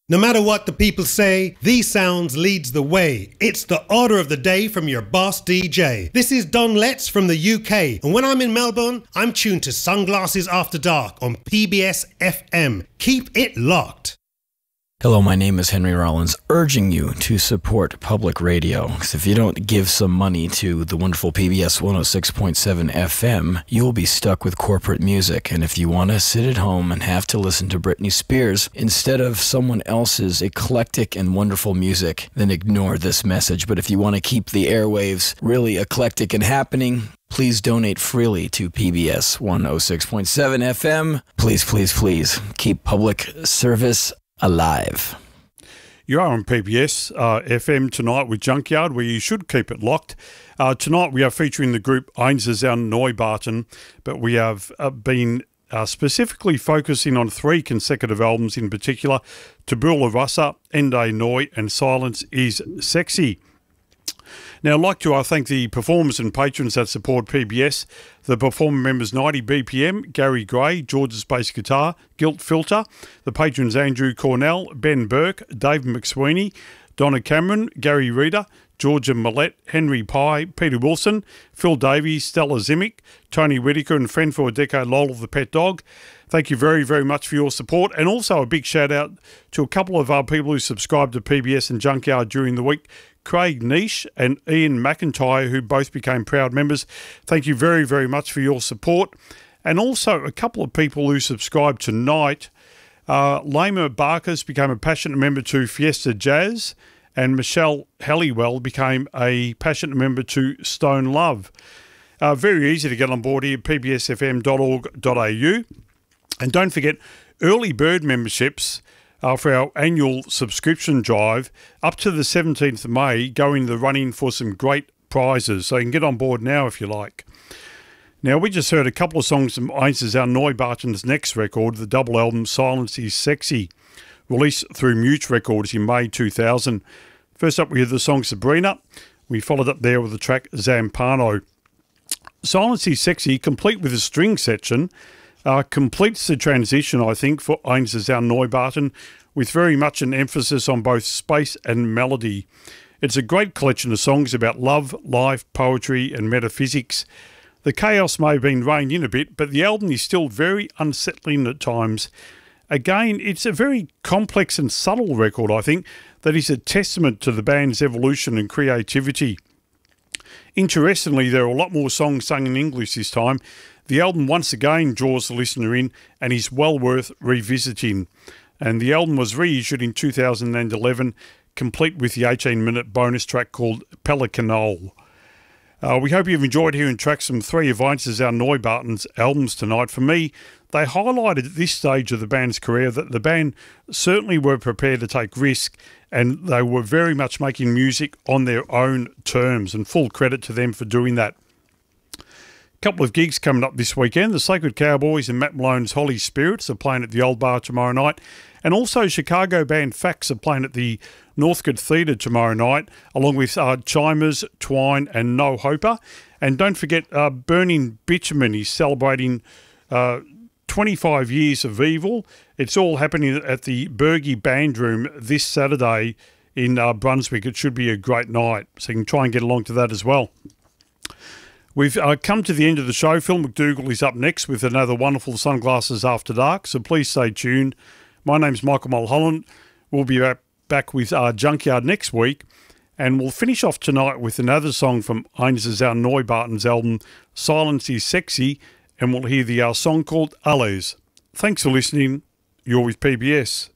No matter what the people say, these sounds leads the way. It's the order of the day from your boss DJ. This is Don Letts from the UK, and when I'm in Melbourne, I'm tuned to Sunglasses After Dark on PBS FM. Keep it locked. Hello, my name is Henry Rollins, urging you to support public radio. Because if you don't give some money to the wonderful PBS 106.7 FM, you'll be stuck with corporate music. And if you want to sit at home and have to listen to Britney Spears instead of someone else's eclectic and wonderful music, then ignore this message. But if you want to keep the airwaves really eclectic and happening, please donate freely to PBS 106.7 FM. Please, please, please keep public service alive. You are on PBS FM tonight with Junkyard, where you should keep it locked. Tonight we are featuring the group Einsatzauer Neubauten, but we have been specifically focusing on 3 consecutive albums in particular: Tabula Rasa, Ende Neu and Silence is Sexy. Now, I'd like to thank the performers and patrons that support PBS. The performer members 90 BPM, Gary Gray, George's Bass Guitar, Guilt Filter. The patrons Andrew Cornell, Ben Burke, Dave McSweeney, Donna Cameron, Gary Reeder, Georgia Millette, Henry Pye, Peter Wilson, Phil Davies, Stella Zimic, Tony Whitaker and friend for a decade, Lola the Pet Dog. Thank you very, very much for your support. And also a big shout out to a couple of our people who subscribed to PBS and Junkyard during the week. Craig Nish and Ian McIntyre, who both became proud members. Thank you very, very much for your support. And also a couple of people who subscribed tonight. Lama Barkers became a passionate member to Fiesta Jazz, and Michelle Halliwell became a passionate member to Stone Love. Very easy to get on board here, pbsfm.org.au. And don't forget, early bird memberships for our annual subscription drive up to the 17th of May, go in the running for some great prizes. So you can get on board now if you like. Now, we just heard a couple of songs from Einsatzauer Neubauten's next record, the double album Silence is Sexy, released through Mute Records in May 2000. First up, we heard the song Sabrina. We followed up there with the track Zampano. Silence is Sexy, complete with a string section, completes the transition, I think, for Einsatzauer Neubauten, with very much an emphasis on both space and melody. It's a great collection of songs about love, life, poetry and metaphysics. The chaos may have been reined in a bit, but the album is still very unsettling at times. Again, it's a very complex and subtle record, I think, that is a testament to the band's evolution and creativity. Interestingly, there are a lot more songs sung in English this time. The album once again draws the listener in and is well worth revisiting. And the album was reissued in 2011, complete with the 18-minute bonus track called Pelicanol. We hope you've enjoyed hearing tracks from 3 of Einsatzauer Neubauten's albums tonight. For me, they highlighted at this stage of the band's career that the band certainly were prepared to take risk, and they were very much making music on their own terms, and full credit to them for doing that. Couple of gigs coming up this weekend. The Sacred Cowboys and Matt Malone's Holy Spirits are playing at the Old Bar tomorrow night, and also Chicago band Fax are playing at the Northcote Theatre tomorrow night, along with Chimers, Twine and No Hoper. And don't forget, Burning Bitumen is celebrating 25 years of Evil. It's all happening at the Bergie Band Room this Saturday in Brunswick. It should be a great night, so you can try and get along to that as well. We've come to the end of the show. Phil McDougall is up next with another wonderful Sunglasses After Dark, so please stay tuned. My name's Michael Mulholland. We'll be back with Junkyard next week, and we'll finish off tonight with another song from Einsatzauer Neubauten's album Silence is Sexy, and we'll hear the song called Alles. Thanks for listening. You're with PBS.